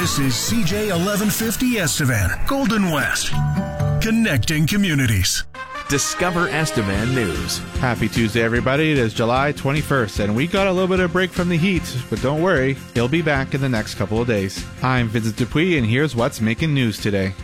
This is CJ 1150 Estevan, Golden West, connecting communities. Discover Estevan News. Happy Tuesday, everybody. It is July 21st, and we got a little bit of a break from the heat, but don't worry, he'll be back in the next couple of days. I'm Vincent Dupuis, and here's what's making news today.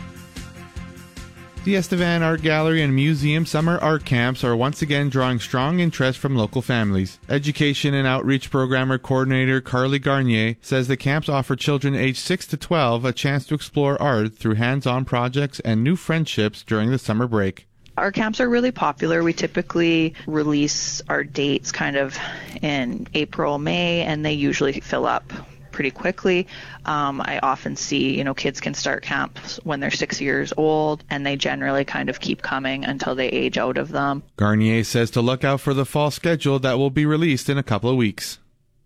The Estevan Art Gallery and Museum Summer Art Camps are once again drawing strong interest from local families. Education and Outreach Programmer Coordinator Carly Garnier says the camps offer children aged 6 to 12 a chance to explore art through hands-on projects and new friendships during the summer break. Our camps are really popular. We typically release our dates kind of in April, May, and they usually fill up pretty quickly. I often see, kids can start camps when they're 6 years old, and they generally kind of keep coming until they age out of them. Garnier says to look out for the fall schedule that will be released in a couple of weeks.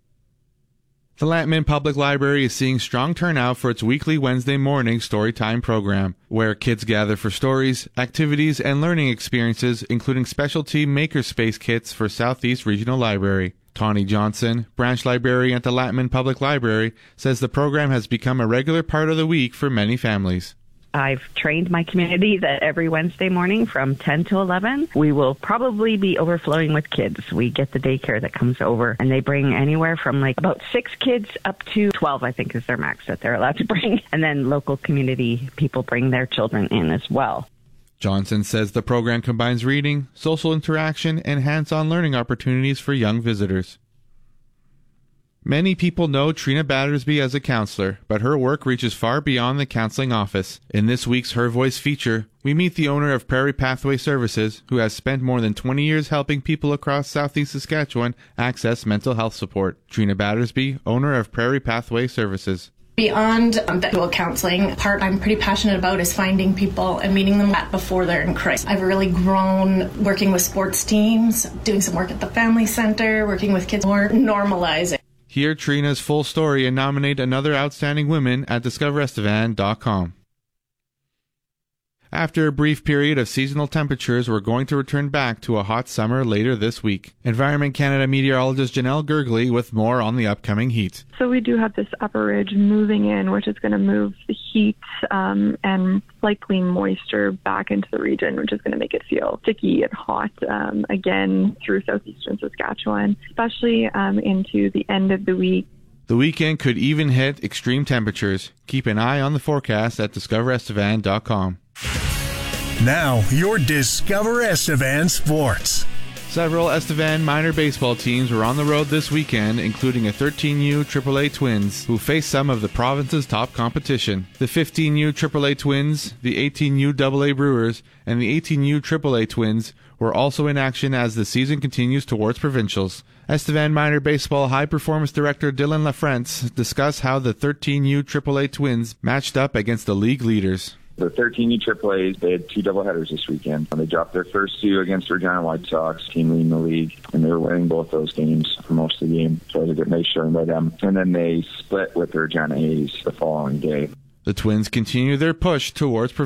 The Lantman Public Library is seeing strong turnout for its weekly Wednesday morning Storytime program, where kids gather for stories, activities, and learning experiences, including specialty makerspace kits for Southeast Regional Library. Tawny Johnson, branch librarian at the Lantman Public Library, says the program has become a regular part of the week for many families. I've trained my community that every Wednesday morning from 10 to 11, we will probably be overflowing with kids. We get the daycare that comes over, and they bring anywhere from about 6 kids up to 12, I think is their max that they're allowed to bring. And then local community people bring their children in as well. Johnson says the program combines reading, social interaction, and hands-on learning opportunities for young visitors. Many people know Trina Battersby as a counselor, but her work reaches far beyond the counseling office. In this week's Her Voice feature, we meet the owner of Prairie Pathway Services, who has spent more than 20 years helping people across southeast Saskatchewan access mental health support. Trina Battersby, owner of Prairie Pathway Services. Beyond the counseling part I'm pretty passionate about is finding people and meeting them before they're in crisis. I've really grown working with sports teams, doing some work at the family center, working with kids, more normalizing. Hear Trina's full story and nominate another outstanding woman at discoverestevan.com. After a brief period of seasonal temperatures, we're going to return back to a hot summer later this week. Environment Canada meteorologist Janelle Gergley with more on the upcoming heat. So we do have this upper ridge moving in, which is going to move the heat and likely moisture back into the region, which is going to make it feel sticky and hot again through southeastern Saskatchewan, especially into the end of the week. The weekend could even hit extreme temperatures. Keep an eye on the forecast at discoverestevan.com. Now, your Discover Estevan Sports. Several Estevan minor baseball teams were on the road this weekend, including a 13U AAA Twins, who face some of the province's top competition. The 15U AAA Twins, the 18U AA Brewers, and the 18U AAA Twins were also in action as the season continues towards provincials. Estevan Minor Baseball High Performance Director Dylan LaFrance discussed how the 13U AAA Twins matched up against the league leaders. The 13U AAAs, they had 2 doubleheaders this weekend. They dropped their first 2 against Regina White Sox, team leading the league, and they were winning both those games for most of the game. So it was a good nice showing by them. And then they split with the Regina A's the following day. The Twins continue their push towards